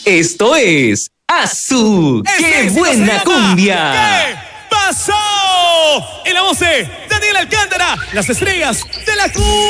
Esto es Azul. ¡Qué buena cumbia! ¿Qué pasó? En la voz de Daniel Alcántara, las estrellas de la cumbia.